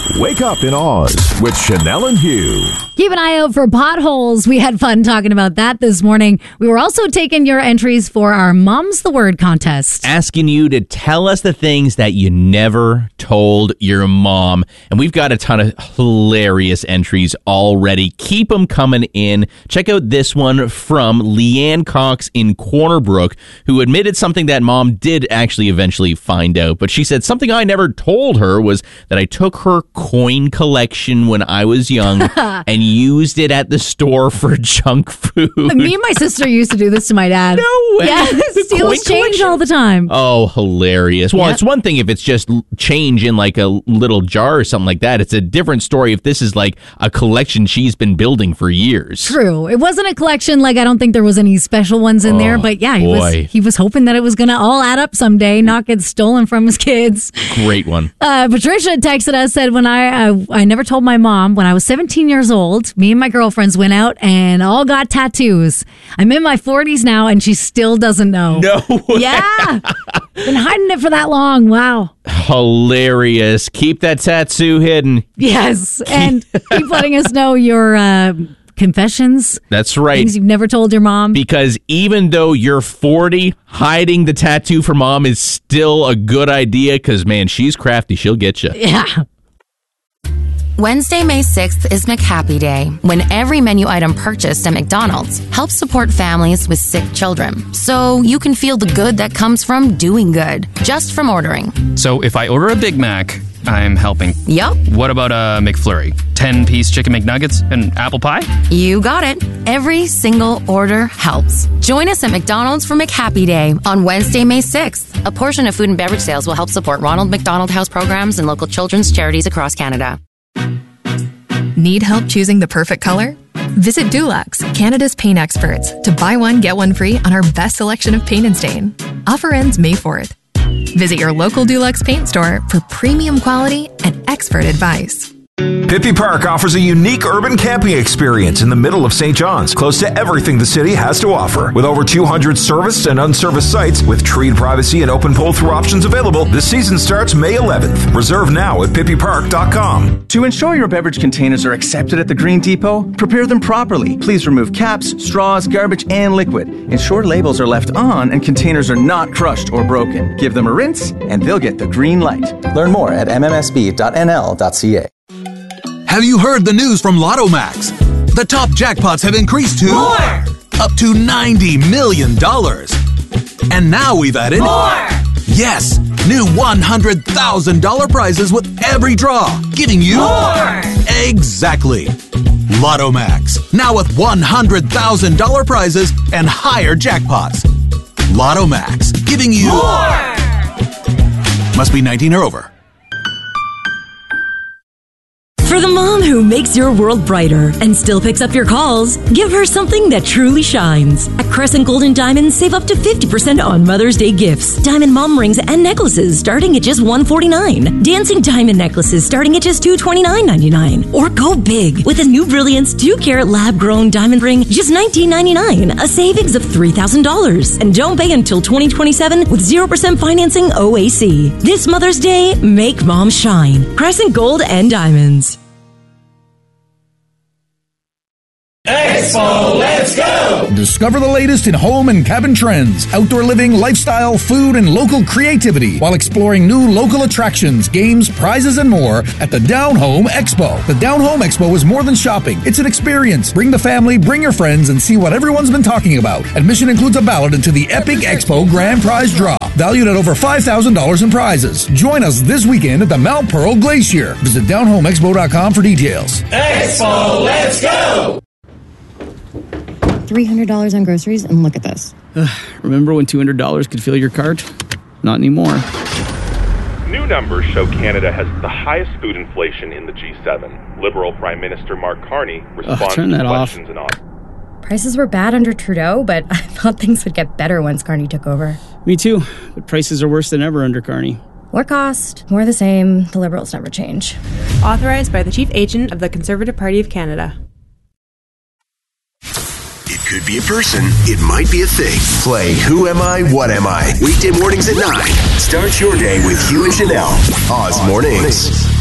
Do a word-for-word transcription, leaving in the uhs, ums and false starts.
Wake up in Oz with Chanel and Hugh. Keep an eye out for potholes. We had fun talking about that this morning. We were also taking your entries for our Mom's the Word contest. Asking you to tell us the things that you never told your mom. And we've got a ton of hilarious entries already. Keep them coming in. Check out this one from Leanne Cox in Corner Brook, who admitted something that mom did actually eventually find out. But she said, something I never told her was that I took her coin collection when I was young and used it at the store for junk food. Me and my sister used to do this to my dad. No way. Yeah, steals change all the time. Oh, hilarious. Well, Yep. It's one thing if it's just change in like a little jar or something like that. It's a different story if this is like a collection she's been building for years. True. It wasn't a collection. Like, I don't think there was any special ones in Oh, there. But yeah, he boy. was he was hoping that it was going to all add up someday, not get stolen from his kids. Great one. Uh, Patricia texted us, said, when I, I I never told my mom, when I was seventeen years old, me and my girlfriends went out and all got tattoos. I'm in my forties now and she still doesn't know. No way. Yeah. Been hiding it for that long. Wow. Hilarious. Keep that tattoo hidden. Yes. And keep letting us know your uh, confessions. That's right. Things you've never told your mom. Because even though you're forty, hiding the tattoo from mom is still a good idea because, man, she's crafty. She'll get you. Yeah. Wednesday, May sixth is McHappy Day, when every menu item purchased at McDonald's helps support families with sick children. So you can feel the good that comes from doing good, just from ordering. So if I order a Big Mac, I'm helping. Yup. What about a McFlurry? ten-piece chicken McNuggets and apple pie? You got it. Every single order helps. Join us at McDonald's for McHappy Day on Wednesday, May sixth. A portion of food and beverage sales will help support Ronald McDonald House programs and local children's charities across Canada. Need help choosing the perfect color? Visit Dulux, Canada's paint experts, to buy one, get one free on our best selection of paint and stain. Offer ends May fourth. Visit your local Dulux paint store for premium quality and expert advice. Pippi Park offers a unique urban camping experience in the middle of Saint John's, close to everything the city has to offer. With over two hundred serviced and unserviced sites, with treed privacy and open pull-through options available, the season starts May eleventh. Reserve now at pippi park dot com. To ensure your beverage containers are accepted at the Green Depot, prepare them properly. Please remove caps, straws, garbage, and liquid. Ensure labels are left on and containers are not crushed or broken. Give them a rinse, and they'll get the green light. Learn more at m m s b dot n l dot c a. Have you heard the news from Lotto Max? The top jackpots have increased to more! Up to ninety million dollars. And now we've added more! Yes, new one hundred thousand dollars prizes with every draw, giving you more! Exactly. Lotto Max, now with one hundred thousand dollars prizes and higher jackpots. Lotto Max, giving you more! Must be nineteen or over. For the mom who makes your world brighter and still picks up your calls, give her something that truly shines. At Crescent Gold and Diamonds, save up to fifty percent on Mother's Day gifts. Diamond mom rings and necklaces starting at just one hundred forty-nine dollars. Dancing diamond necklaces starting at just two hundred twenty-nine ninety-nine. Or go big with a new Brilliance two carat lab-grown diamond ring, just nineteen ninety-nine, a savings of three thousand dollars. And don't pay until twenty twenty-seven with zero percent financing O A C. This Mother's Day, make mom shine. Crescent Gold and Diamonds. Expo, let's go! Discover the latest in home and cabin trends, outdoor living, lifestyle, food, and local creativity while exploring new local attractions, games, prizes, and more at the Down Home Expo. The Down Home Expo is more than shopping. It's an experience. Bring the family, bring your friends, and see what everyone's been talking about. Admission includes a ballot into the Epic Expo Grand Prize Draw, valued at over five thousand dollars in prizes. Join us this weekend at the Mount Pearl Glacier. Visit down home expo dot com for details. Expo, let's go! three hundred dollars on groceries, and look at this. Remember when two hundred dollars could fill your cart? Not anymore. New numbers show Canada has the highest food inflation in the G seven. Liberal Prime Minister Mark Carney responds turn that to off. questions and on. Prices were bad under Trudeau, but I thought things would get better once Carney took over. Me too, but prices are worse than ever under Carney. More cost, more the same. The Liberals never change. Authorized by the Chief Agent of the Conservative Party of Canada. It could be a person. It might be a thing. Play Who Am I? What Am I? Weekday mornings at nine. Start your day with Hugh and Chanel. Oz Mornings.